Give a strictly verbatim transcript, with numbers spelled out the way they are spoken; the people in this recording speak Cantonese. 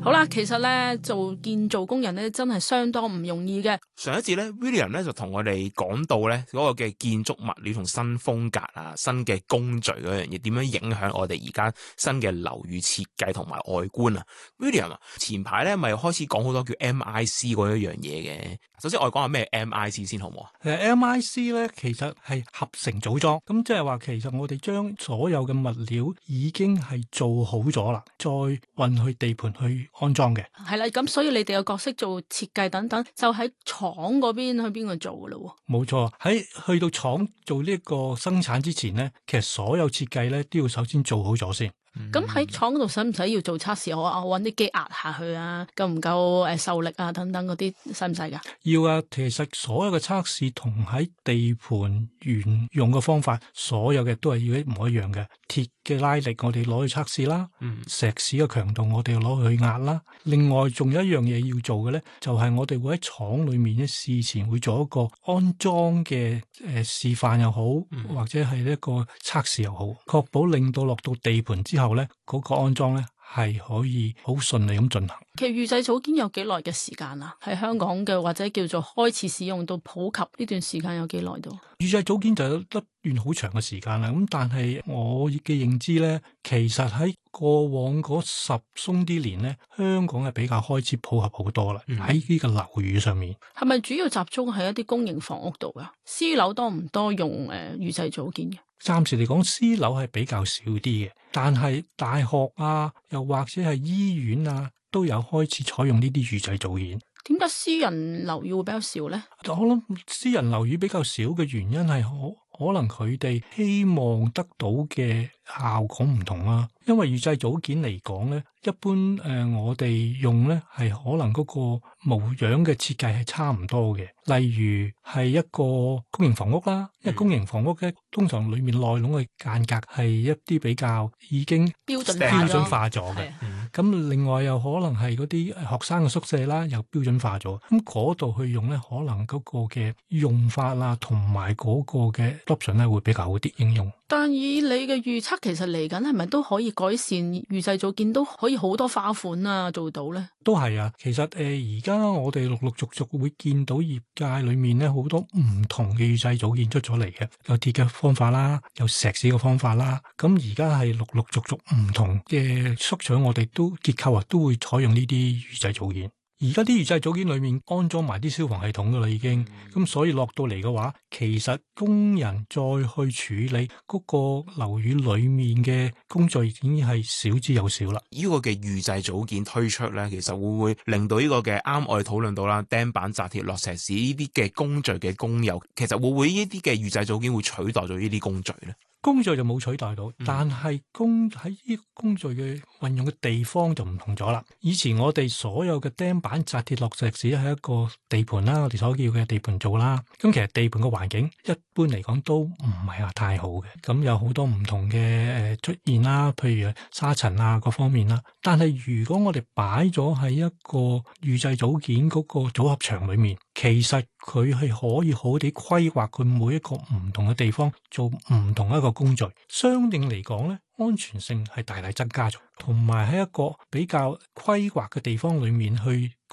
好啦，其實咧做建造工人咧真係相當唔容易嘅。 上一次咧 William 咧就同我哋講到咧嗰個嘅建築物料同新風格啊、新嘅工序嗰樣嘢點樣影響我哋而家新嘅樓宇設計同埋外觀啊。William 啊，前排咧咪開始講好多叫 M I C 嗰一樣嘢嘅。首先我哋講下咩 M I C 先好唔好啊？ 誒 M I C 咧其實係合成組裝，咁即係話其實我哋將所有嘅物料已經係做好咗啦，再運去地盤去安裝嘅。 係啦，咁所以你哋嘅角色做設計等等，就喺廠嗰邊去邊個做噶咯？ 冇錯，喺去到廠做呢一個生產之前咧，其實所有設計咧都要首先做好咗先。 咁喺廠嗰度使唔使要做測試？我我揾啲機壓下去啊，夠唔夠誒受力啊等等嗰啲使唔使噶？ 要啊，其實所有嘅測試同喺地盤原用嘅方法，所有嘅都係要一模一樣嘅。鐵嘅拉力我哋攞去測試啦， 嗯， 石屎嘅強度我哋攞去壓啦。另外仲有一樣嘢要做嘅咧，就係、是、我哋會喺廠裏面咧事前會做一個安裝嘅誒、呃、示範又好， 嗯、 或者係一個測試又好，確保令到落到地盤之後咧，嗰、那個安裝咧係可以好順利咁進行。 其實預製組件有幾耐嘅時間啊？喺香港嘅或者叫做開始使用到普及呢段時間有幾耐到？ 預製組件就有一段好長嘅時間啦。咁但係我嘅認知咧，其實喺過往嗰十鬆啲年咧，香港係比較開始普及好多啦。喺呢、嗯、個樓宇上面， 係咪主要集中喺一啲公營房屋度噶？私樓多唔多用誒預製組件嘅？ 暫時嚟講，私樓係比較少啲嘅，但係大學啊，又或者係醫院啊，都有開始採用呢啲預製組件。 點解私人樓宇會比較少咧？ 我諗私人樓宇比較少嘅原因係可可能佢哋希望得到嘅效果唔同啦、啊。因為預製組件嚟講咧，一般誒、呃、我哋用咧係可能嗰個模樣嘅設計係差唔多嘅。例如係一個公營房屋啦，因為公營房屋咧通常裡面內籠嘅間隔係一啲比較已經標準標準化咗嘅。咁、 嗯、 另外又可能係嗰啲學生嘅宿舍啦，又標準化咗。咁嗰度去用咧，可能嗰個嘅用法啊，同埋嗰個嘅 option 咧會比較好啲應用。 但以你嘅預測，其實嚟緊係咪都可以改善預製組件，都可以好多花款啊做到咧？ 都係啊，其實誒而家我哋陸陸續續會見到業界裏面咧好多唔同嘅預製組件出咗嚟嘅，有鐵嘅方法啦，有石屎嘅方法啦。咁而家係陸陸續續唔同嘅縮長，我哋都結構啊都會採用呢啲預製組件。而家啲預製組件裏面安裝埋啲消防系統噶啦，已經咁、嗯，所以落到嚟嘅話，其實工人再去處理嗰個樓宇裏面嘅工序已經係少之又少啦。 呢個嘅預製組件推出咧，其實會唔會令到呢個嘅啱我哋討論到啦，釘板、紮鐵、落石屎呢啲嘅工序嘅工友，其實會唔會呢啲嘅預製組件會取代咗呢啲工序咧？ 工序就冇取代到，但係工喺呢個工序嘅運用嘅地方就唔同咗啦。以前我哋所有嘅釘板、紮鐵、落石屎係一個地盤啦，我哋所叫嘅地盤做啦。咁其實地盤嘅環境一般嚟講都唔係話太好嘅，咁有好多唔同嘅誒出現啦，譬如沙塵啊各方面啦。但係如果我哋擺咗喺一個預製組件嗰個組合場裏面，其實佢係可以好地規劃佢每一個唔同嘅地方做唔同一個工序，相應嚟講咧，安全性係大大增加咗，同埋喺一個比較規劃嘅地方裏面去